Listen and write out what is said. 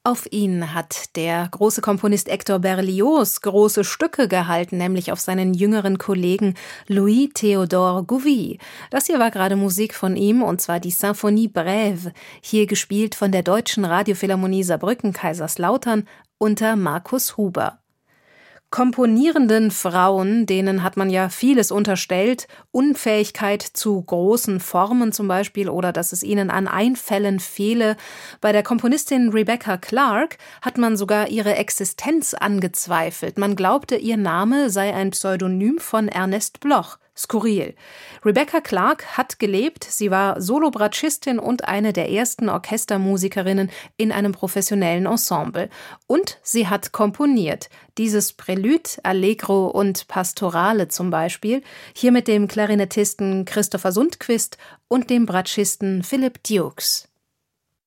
Auf ihn hat der große Komponist Hector Berlioz große Stücke gehalten, nämlich auf seinen jüngeren Kollegen Louis-Théodore Gouvy. Das hier war gerade Musik von ihm, und zwar die Symphonie Brève, hier gespielt von der Deutschen Radiophilharmonie Saarbrücken-Kaiserslautern unter Markus Huber. Komponierenden Frauen, denen hat man ja vieles unterstellt, Unfähigkeit zu großen Formen zum Beispiel oder dass es ihnen an Einfällen fehle. Bei der Komponistin Rebecca Clark hat man sogar ihre Existenz angezweifelt. Man glaubte, ihr Name sei ein Pseudonym von Ernest Bloch. Skurril. Rebecca Clark hat gelebt, sie war Solobratschistin und eine der ersten Orchestermusikerinnen in einem professionellen Ensemble. Und sie hat komponiert. Dieses Prelude, Allegro und Pastorale zum Beispiel, hier mit dem Klarinettisten Christopher Sundquist und dem Bratschisten Philip Dukes.